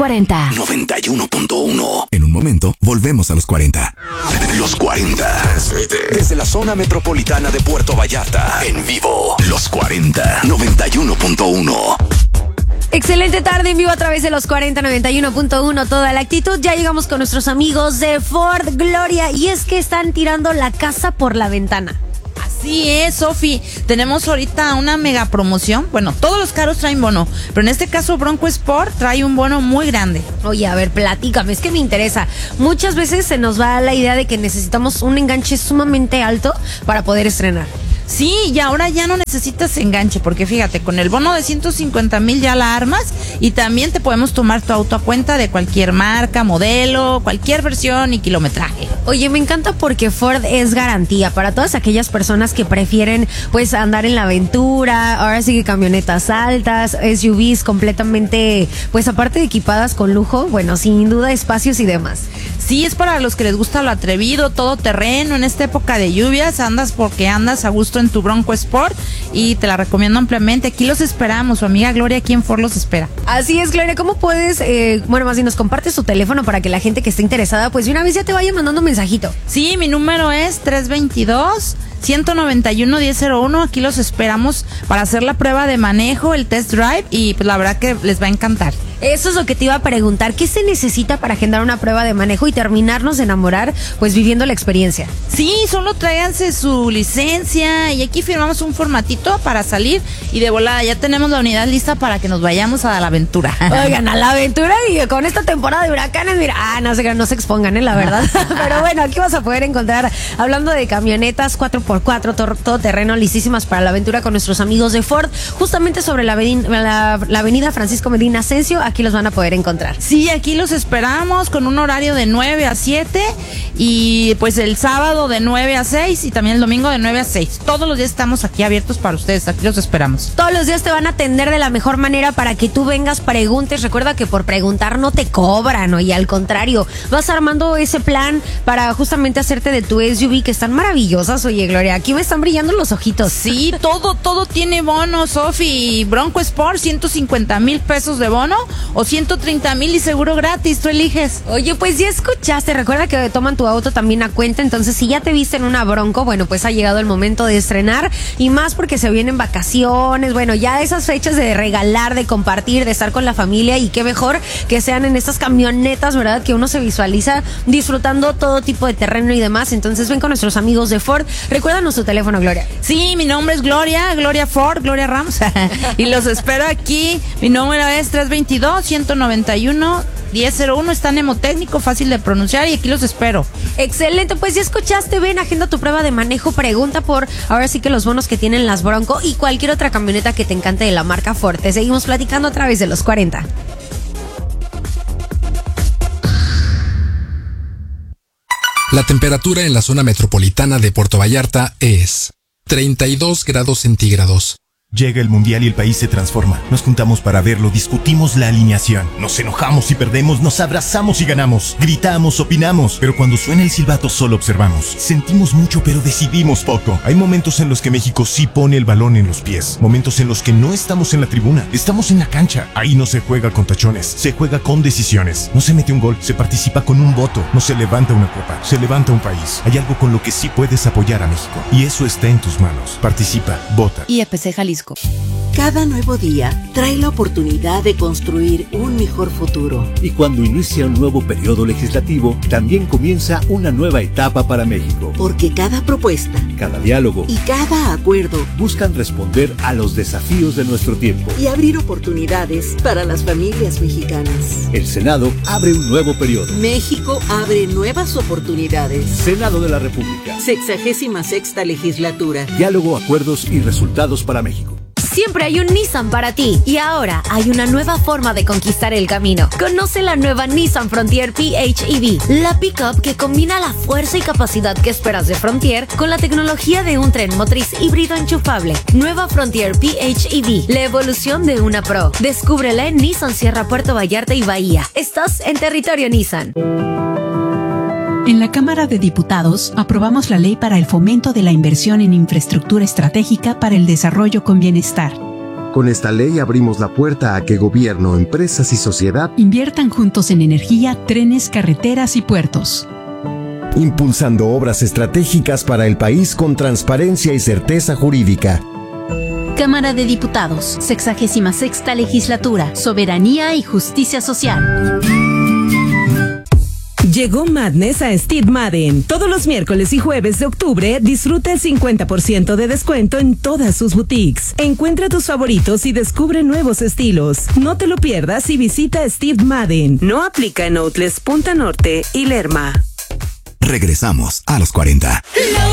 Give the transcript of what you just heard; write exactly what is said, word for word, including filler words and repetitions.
cuarenta. noventa y uno punto uno. En un momento, volvemos a los cuarenta. Los cuarenta. Desde la zona metropolitana de Puerto Vallarta. En vivo. Los cuarenta. noventa y uno punto uno. Excelente tarde en vivo a través de los cuarenta noventa y uno punto uno, toda la actitud. Ya llegamos con nuestros amigos de Ford, Gloria, y es que están tirando la casa por la ventana. Así es, Sofi. Tenemos ahorita una mega promoción. Bueno, todos los carros traen bono, pero en este caso Bronco Sport trae un bono muy grande. Oye, a ver, platícame, es que me interesa. Muchas veces se nos va la idea de que necesitamos un enganche sumamente alto para poder estrenar. Sí, y ahora ya no necesitas enganche, porque fíjate, con el bono de ciento cincuenta mil ya la armas y también te podemos tomar tu auto a cuenta de cualquier marca, modelo, cualquier versión y kilometraje. Oye, me encanta porque Ford es garantía para todas aquellas personas que prefieren pues andar en la aventura. Ahora sí que camionetas altas, S U Vs completamente, pues aparte de equipadas con lujo, bueno, sin duda espacios y demás. Sí, es para los que les gusta lo atrevido, todo terreno. En esta época de lluvias andas porque andas a gusto en tu Bronco Sport y te la recomiendo ampliamente. Aquí los esperamos, su amiga Gloria aquí en Ford los espera. Así es, Gloria, ¿cómo puedes, eh, bueno, más bien nos compartes tu teléfono para que la gente que esté interesada pues de una vez ya te vaya mandando un mensajito? Sí, mi número es tres veintidós, ciento noventa y uno, diez cero uno. Aquí los esperamos para hacer la prueba de manejo, el test drive, y pues la verdad que les va a encantar. Eso es lo que te iba a preguntar. ¿Qué se necesita para agendar una prueba de manejo y terminarnos de enamorar, pues viviendo la experiencia? Sí, solo tráiganse su licencia y aquí firmamos un formatito para salir y de volada ya tenemos la unidad lista para que nos vayamos a la aventura. Oigan, a la aventura y con esta temporada de huracanes, mira, ah, no se, no se expongan, ¿eh? La verdad. Pero bueno, aquí vas a poder encontrar, hablando de camionetas cuatro por cuatro, todo, todo terreno, listísimas para la aventura con nuestros amigos de Ford, justamente sobre la, la, la avenida Francisco Medina Asensio. Aquí los van a poder encontrar. Sí, aquí los esperamos con un horario de nueve a siete y pues el sábado de nueve a seis y también el domingo de nueve a seis. Todos los días estamos aquí abiertos para ustedes, aquí los esperamos. Todos los días te van a atender de la mejor manera para que tú vengas, preguntes. Recuerda que por preguntar no te cobran, ¿no? Y al contrario, vas armando ese plan para justamente hacerte de tu S U V, que están maravillosas. Oye, Gloria, aquí me están brillando los ojitos. Sí, todo, todo tiene bono, Sofi. Bronco Sport, ciento cincuenta mil pesos de bono o ciento treinta mil y seguro gratis, tú eliges. Oye, pues ya escuchaste, recuerda que toman tu auto también a cuenta, entonces si ya te viste en una Bronco, bueno, pues ha llegado el momento de estrenar, y más porque se vienen vacaciones, bueno, ya esas fechas de regalar, de compartir, de estar con la familia, y qué mejor que sean en estas camionetas, ¿verdad? Que uno se visualiza disfrutando todo tipo de terreno y demás. Entonces ven con nuestros amigos de Ford. Recuérdanos tu teléfono, Gloria. Sí, mi nombre es Gloria, Gloria Ford, Gloria Ramos, y los espero aquí. Mi número es tres veintidós, ciento noventa y uno, diez cero uno. Está mnemotécnico, fácil de pronunciar, y aquí los espero. Excelente, pues ya escuchaste, ven, agenda tu prueba de manejo, pregunta por ahora sí que los bonos que tienen las Bronco y cualquier otra camioneta que te encante de la marca Ford. Te seguimos platicando a través de los cuarenta. La temperatura en la zona metropolitana de Puerto Vallarta es treinta y dos grados centígrados. Llega el Mundial y el país se transforma. Nos juntamos para verlo, discutimos la alineación. Nos enojamos y perdemos, nos abrazamos y ganamos. Gritamos, opinamos, pero cuando suena el silbato solo observamos. Sentimos mucho, pero decidimos poco. Hay momentos en los que México sí pone el balón en los pies. Momentos en los que no estamos en la tribuna, estamos en la cancha. Ahí no se juega con tachones, se juega con decisiones. No se mete un gol, se participa con un voto. No se levanta una copa, se levanta un país. Hay algo con lo que sí puedes apoyar a México, y eso está en tus manos. Participa, vota. I E P C Jalisco. Cada nuevo día trae la oportunidad de construir un mejor futuro. Y cuando inicia un nuevo periodo legislativo, también comienza una nueva etapa para México. Porque cada propuesta, cada diálogo y cada acuerdo buscan responder a los desafíos de nuestro tiempo y abrir oportunidades para las familias mexicanas. El Senado abre un nuevo periodo. México abre nuevas oportunidades. Senado de la República. Sexagésima sexta legislatura. Diálogo, acuerdos y resultados para México. Siempre hay un Nissan para ti, y ahora hay una nueva forma de conquistar el camino. Conoce la nueva Nissan Frontier P H E V, la pickup que combina la fuerza y capacidad que esperas de Frontier con la tecnología de un tren motriz híbrido enchufable. Nueva Frontier P H E V, la evolución de una Pro. Descúbrela en Nissan Sierra, Puerto Vallarta y Bahía. Estás en territorio Nissan. En la Cámara de Diputados aprobamos la ley para el fomento de la inversión en infraestructura estratégica para el desarrollo con bienestar. Con esta ley abrimos la puerta a que gobierno, empresas y sociedad inviertan juntos en energía, trenes, carreteras y puertos. Impulsando obras estratégicas para el país con transparencia y certeza jurídica. Cámara de Diputados, sexagésima sexta legislatura, soberanía y justicia social. Llegó Madness a Steve Madden. Todos los miércoles y jueves de octubre disfruta el cincuenta por ciento de descuento en todas sus boutiques. Encuentra tus favoritos y descubre nuevos estilos. No te lo pierdas y visita Steve Madden. No aplica en Outlets Punta Norte y Lerma. Regresamos a los cuarenta.